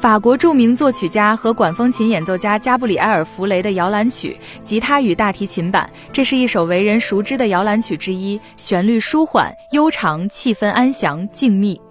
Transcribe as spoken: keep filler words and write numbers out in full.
法国著名作曲家和管风琴演奏家加布里埃尔·弗雷的摇篮曲，吉他与大提琴版。这是一首为人熟知的摇篮曲之一，旋律舒缓、悠长，气氛安详、静谧。